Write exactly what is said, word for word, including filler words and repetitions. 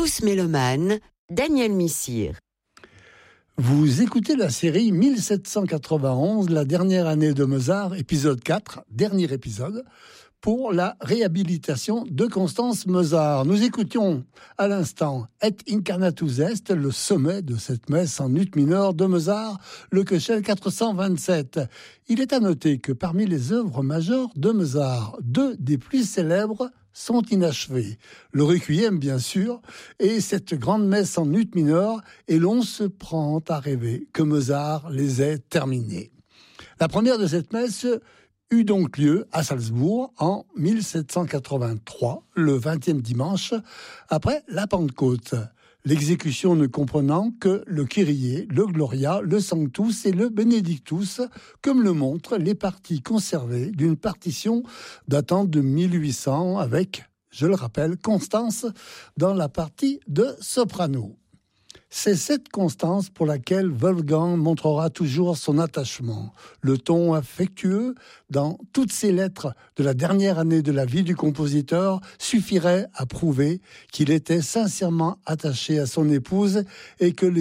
Tous mélomanes, Daniel Missire. Vous écoutez la série mille sept cent quatre-vingt-onze, la dernière année de Mozart, épisode quatre, dernier épisode, pour la réhabilitation de Constance Mozart. Nous écoutions à l'instant Et Incarnatus Est, le sommet de cette messe en ut mineur de Mozart, le Köchel quatre cent vingt-sept. Il est à noter que parmi les œuvres majeures de Mozart, deux des plus célèbres sont inachevés. Le Requiem, bien sûr, et cette grande messe en ut mineur, et l'on se prend à rêver que Mozart les ait terminés. La première de cette messe eut donc lieu à Salzbourg en mille sept cent quatre-vingt-trois, le vingtième dimanche, après la Pentecôte. L'exécution ne comprenant que le Kyrie, le Gloria, le Sanctus et le Benedictus, comme le montrent les parties conservées d'une partition datant de mille huit cents avec, je le rappelle, Constance dans la partie de soprano. C'est cette Constance pour laquelle Wolfgang montrera toujours son attachement. Le ton affectueux dans toutes ses lettres de la dernière année de la vie du compositeur suffirait à prouver qu'il était sincèrement attaché à son épouse et que les